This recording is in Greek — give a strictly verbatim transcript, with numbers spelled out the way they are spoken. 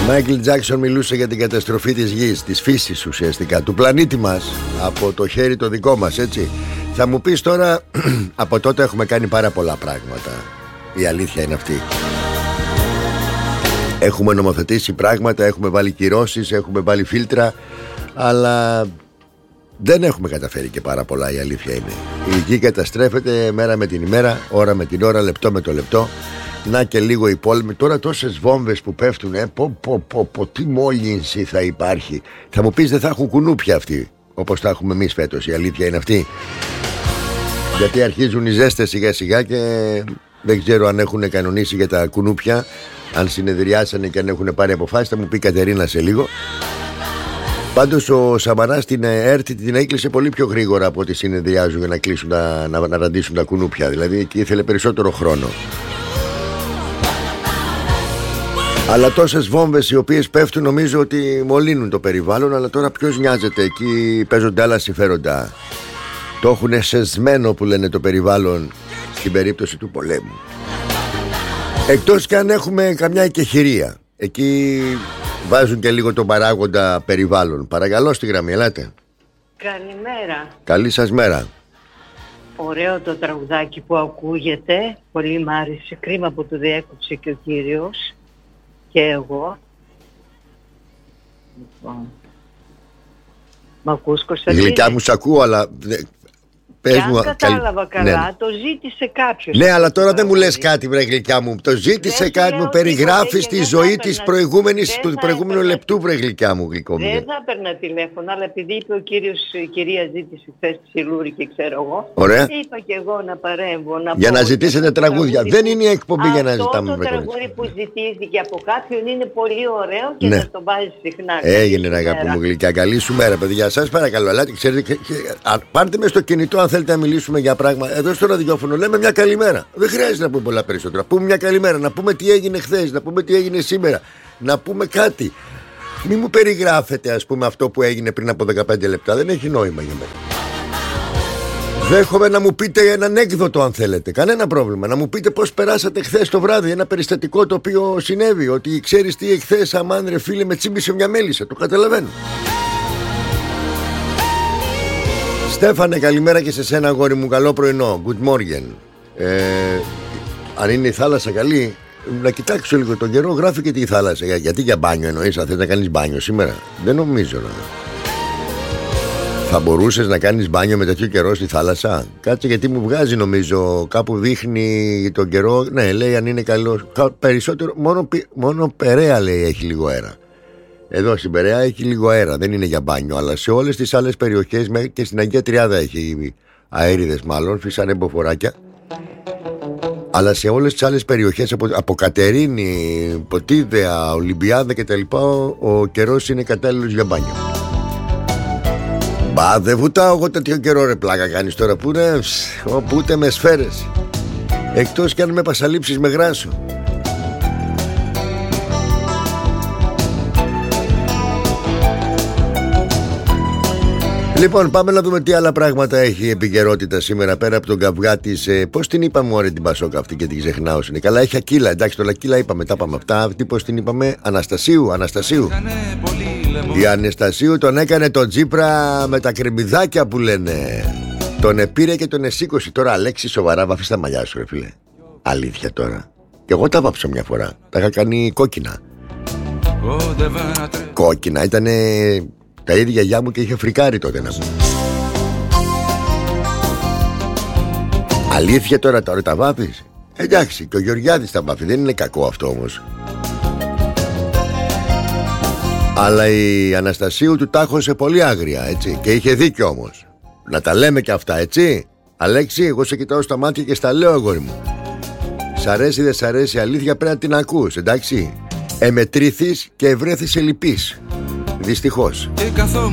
Μάικλ Τζάκσον μιλούσε για την καταστροφή της γης, της φύσης ουσιαστικά, του πλανήτη μας, από το χέρι το δικό μας, έτσι. Θα μου πεις τώρα, από τότε έχουμε κάνει πάρα πολλά πράγματα. Η αλήθεια είναι αυτή. Έχουμε νομοθετήσει πράγματα, έχουμε βάλει κυρώσεις, έχουμε βάλει φίλτρα, αλλά δεν έχουμε καταφέρει και πάρα πολλά, η αλήθεια είναι. Η γη καταστρέφεται μέρα με την ημέρα, ώρα με την ώρα, λεπτό με το λεπτό. Να και λίγο οι πόλεμοι. Τώρα τόσες βόμβες που πέφτουν, ε, πω, πω, πω, πω, τι μόλυνση θα υπάρχει. Θα μου πεις δεν θα έχουν κουνούπια αυτοί, όπως θα έχουμε εμείς φέτος, η αλήθεια είναι αυτή. Γιατί αρχίζουν οι ζέστες σιγά σιγά και δεν ξέρω αν έχουν κανονίσει για τα κουνούπια, αν συνεδριάσανε και αν έχουν πάρει αποφάσεις. Θα μου πει η Κατερίνα σε λίγο. Πάντως ο Σαμαράς την ΕΡΤ την έκλεισε πολύ πιο γρήγορα από ό,τι συνεδριάζουν για να κλείσουν τα, να, να ραντίσουν τα κουνούπια. Δηλαδή εκεί ήθελε περισσότερο χρόνο. Αλλά τόσες βόμβες οι οποίες πέφτουν νομίζω ότι μολύνουν το περιβάλλον. Αλλά τώρα ποιος νοιάζεται, εκεί παίζονται άλλα συμφέροντα. Το έχουν σεσμένο που λένε το περιβάλλον στην περίπτωση του πολέμου. Εκτός και αν έχουμε καμιά εκεχηρία. Εκεί βάζουν και λίγο τον παράγοντα περιβάλλον. Παρακαλώ στη γραμμή, ελάτε. Καλημέρα. Καλή σας μέρα. Ωραίο το τραγουδάκι που ακούγεται. Πολύ μ' άρεσε. Κρίμα που το διέκοψε και ο κύριος. Και εγώ. Λοιπόν. Μ' ακούς, Κωνσταντίνε? Γλυκιά μου σ' ακούω, αλλά Και αν κατάλαβα καλά, ναι, το ζήτησε κάποιος. Ναι, αλλά τώρα δεν μου λες κάτι, βρε γλυκιά μου. Το ζήτησε δεν κάτι, μου περιγράφεις τη ζωή της προηγούμενης, του προηγούμενου έπαιρνα... λεπτού, βρε γλυκιά μου, γλυκό μου. Δεν θα έπαιρνα τηλέφωνο, αλλά επειδή είπε ο κύριος, η κυρία ζήτησε χθες τη Σιλούρη και ξέρω εγώ. Ωραία. Είπα και εγώ να παρέμβω. Να για πω, να ζητήσετε τραγούδια. Τραγούδι δεν είναι η εκπομπή για να ζητάμε. Αυτό το τραγούδι που ζητήθηκε από κάποιον είναι πολύ ωραίο και ναι, θα το βάζει συχνά. Έγινε, ρε αγάπη μου γλυκιά. Καλή σου μέρα, παιδιά. Σας παρακαλώ, ελάτε, ξέρετε, πάρτε με στο κινητό αν θέλετε να μιλήσουμε για πράγματα. Εδώ στο ραδιόφωνο λέμε μια καλημέρα. Δεν χρειάζεται να πούμε πολλά περισσότερα. Πούμε μια καλημέρα, να πούμε τι έγινε χθες, να πούμε τι έγινε σήμερα, να πούμε κάτι. Μη μου περιγράφετε, ας πούμε, αυτό που έγινε πριν από δεκαπέντε λεπτά. Δεν έχει νόημα για μένα. Δέχομαι να μου πείτε ένα ανέκδοτο αν θέλετε. Κανένα πρόβλημα. Να μου πείτε πώς περάσατε χθες το βράδυ. Ένα περιστατικό το οποίο συνέβη. Ότι ξέρεις τι, εχθές, αμάν ρε φίλε, με τσίμπησε μια μέλισσα. Το καταλαβαίνω. Στέφανε, καλημέρα και σε σένα, αγόρι μου. Καλό πρωινό. Good morning. Ε, αν είναι η θάλασσα καλή, να κοιτάξω λίγο τον καιρό. Γράφει και τη θάλασσα. Για, γιατί για μπάνιο εννοείς, αν θες να κάνεις μπάνιο σήμερα? Δεν νομίζω να. Θα μπορούσες να κάνεις μπάνιο με τέτοιο καιρό στη θάλασσα? Κάτσε, γιατί μου βγάζει νομίζω. Κάπου δείχνει τον καιρό. Ναι, λέει αν είναι καλό. Περισσότερο. Μόνο, μόνο Περαία λέει έχει λίγο αέρα. Εδώ στην Περαία έχει λίγο αέρα, δεν είναι για μπάνιο. Αλλά σε όλες τις άλλες περιοχές, και στην Αγία Τριάδα έχει αέριδες μάλλον, φυσάνε εμποφοράκια. Αλλά σε όλες τις άλλες περιοχές, από, από Κατερίνη, Ποτίδεα, Ολυμπιάδα κτλ., ο, ο καιρός είναι κατάλληλος για μπάνιο. Μπα, δεν βουτάω εγώ τέτοιο καιρό, ρε πλάκα κάνεις τώρα που είναι, όπου ούτε με σφαίρες. Εκτός κι αν με πασαλείψεις με γράσο. Λοιπόν, πάμε να δούμε τι άλλα πράγματα έχει επικαιρότητα σήμερα πέρα από τον καυγά της. Ε, πώς την είπαμε, ωραία, την Πασόκα αυτή και την ξεχνάω. Είναι καλά, έχει Ακύλα. Εντάξει, το Ακύλα είπαμε, τα είπαμε αυτά. Τι, πώς την είπαμε, Αναστασίου, Αναστασίου. Η Αναστασίου τον έκανε τον Τσίπρα με τα κρεμμυδάκια που λένε. Τον επήρε και τον εσήκωσε. Τώρα, Αλέξη, σοβαρά, βάφεις τα μαλλιά σου, ρε φίλε. Αλήθεια τώρα. Και εγώ τα βάψα μια φορά. Τα είχα κάνει κόκκινα. Κόκκινα, ήτανε. Τα ίδια γιαγιά μου και είχε φρικάρει τότε να πούμε. Αλήθεια τώρα, τώρα τα βάφεις? Εντάξει, και ο Γεωργιάδης τα βάφει, δεν είναι κακό αυτό όμως. Αλλά η Αναστασίου του τάχωσε πολύ άγρια, έτσι. Και είχε δίκιο όμως. Να τα λέμε και αυτά, έτσι. Αλέξη, εγώ σε κοιτάω στα μάτια και στα λέω, αγόρι μου. Σ' αρέσει δεν σ' αρέσει, αλήθεια πρέπει να την ακούς, εντάξει. Εμετρήθης και ευρέθησε λυπής. Δυστυχώς.